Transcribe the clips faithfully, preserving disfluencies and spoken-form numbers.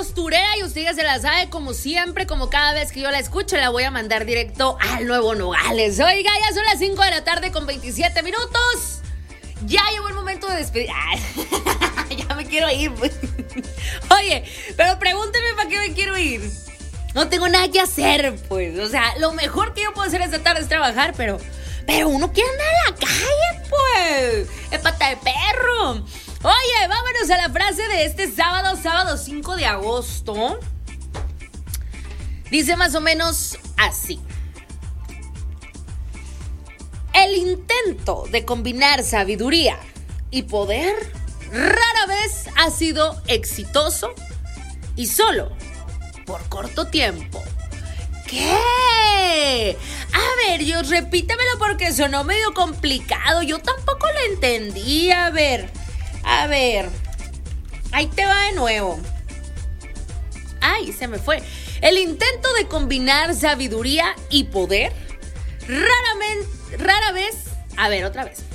costurera y usted ya se la sabe, como siempre, como cada vez que yo la escucho, la voy a mandar directo al Nuevo Nogales. Oiga, ya son las cinco de la tarde con veintisiete minutos. Ya llegó el momento de despedir. Ay, ya me quiero ir. Oye, pero pregúnteme para qué me quiero ir. No tengo nada que hacer, pues. O sea, lo mejor que yo puedo hacer esta tarde es trabajar, pero... Pero uno quiere andar en la calle, pues. Es pata de perro. Oye, vámonos a la frase de este sábado, sábado cinco de agosto. Dice más o menos así. El intento de combinar sabiduría y poder rara vez ha sido exitoso y solo por corto tiempo. ¿Qué? A ver, Dios, repítamelo porque sonó medio complicado. Yo tampoco lo entendí. A ver, a ver. Ahí te va de nuevo. Ay, se me fue. El intento de combinar sabiduría y poder raramente, rara vez. A ver, otra vez.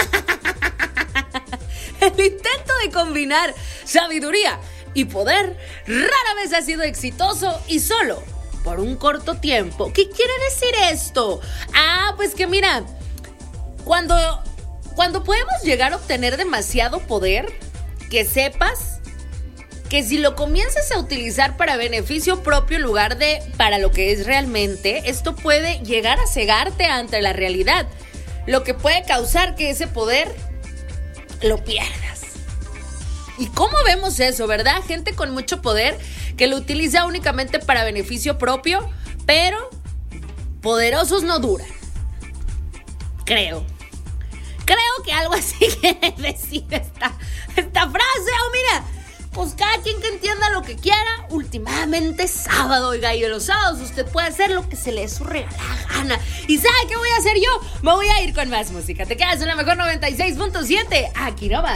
El intento de combinar sabiduría y poder rara vez ha sido exitoso y solo por un corto tiempo. ¿Qué quiere decir esto? Ah, pues que mira, cuando, cuando podemos llegar a obtener demasiado poder, que sepas que si lo comienzas a utilizar para beneficio propio en lugar de para lo que es realmente, esto puede llegar a cegarte ante la realidad, lo que puede causar que ese poder lo pierdas. ¿Y cómo vemos eso, verdad? Gente con mucho poder que lo utiliza únicamente para beneficio propio, pero poderosos no duran. Creo. Creo que algo así quiere decir esta, esta frase. O mira, pues cada quien que entienda lo que quiera. Últimamente es sábado, oiga, y de los sábados usted puede hacer lo que se le dé su regalada gana. ¿Y sabe qué voy a hacer yo? Me voy a ir con más música. Te quedas en la mejor noventa y seis punto siete. Aquí no va.